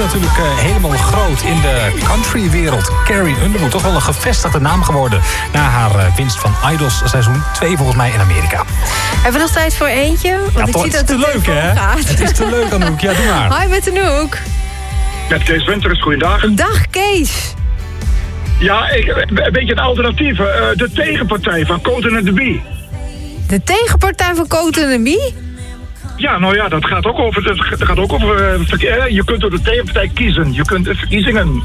natuurlijk helemaal groot in de countrywereld. Carrie Underwood, toch wel een gevestigde naam geworden na haar winst van Idols seizoen 2 volgens mij in Amerika. Hebben we nog tijd voor eentje? Want ik zie dat het te leuk, hè? Het is te leuk, Anouk. Ja, doe maar. Hi, met Anouk. Met Kees Winters, goeiedag. Dag, Kees. Ja, een beetje een alternatief. De tegenpartij van Coten en de Bie. De tegenpartij van Coten en Bie? Ja, nou ja, dat gaat ook over verkeer. Je kunt door de tegenpartij kiezen. Je kunt verkiezingen...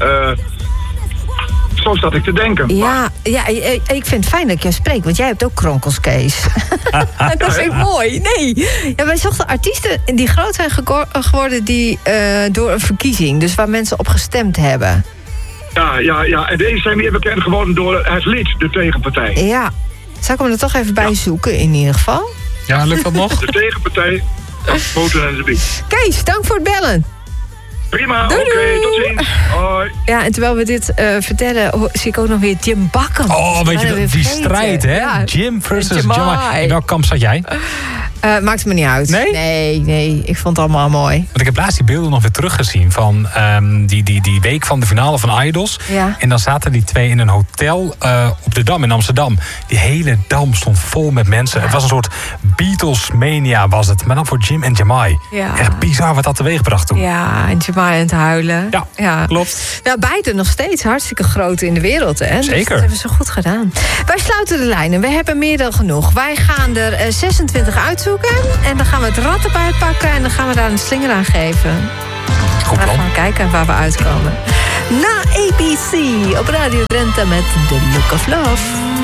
Zo zat ik te denken. Ja, ik vind het fijn dat ik jou spreek, want jij hebt ook kronkels, Kees. Dat vind ik mooi. Nee. Ja, wij zochten artiesten die groot zijn geworden door een verkiezing. Dus waar mensen op gestemd hebben. Ja. En deze zijn meer bekend geworden door het lied, de tegenpartij. Ja. Zal ik hem er toch even bij zoeken, in ieder geval? Ja, lukt dat nog? De tegenpartij van Coten en de Bie. Kees, dank voor het bellen. Prima, oké, tot ziens. Hoi. Ja, en terwijl we dit vertellen, zie ik ook nog weer Jim Bakken. Oh, weet je, die strijd, hè? Ja. Jim versus Jamai. In welk kamp zat jij? Maakt me niet uit. Nee, ik vond het allemaal mooi. Want ik heb laatst die beelden nog weer teruggezien van die week van de finale van Idols. Ja. En dan zaten die twee in een hotel op de Dam in Amsterdam. Die hele Dam stond vol met mensen. Ja. Het was een soort Beatles-mania was het. Maar dan voor Jim en Jamai. Ja. Echt bizar wat dat teweegbracht toen. Ja, en Jamai aan het huilen. Ja, klopt. Ja, beide nog steeds hartstikke groot in de wereld, hè? Zeker. Dus dat hebben ze goed gedaan. Wij sluiten de lijnen. We hebben meer dan genoeg. Wij gaan er 26 uitzoeken. En dan gaan we het rad op uitpakken. En dan gaan we daar een slinger aan geven. Goed plan. Dan gaan we kijken waar we uitkomen. Na ABC op Radio Drenthe met The Look of Love.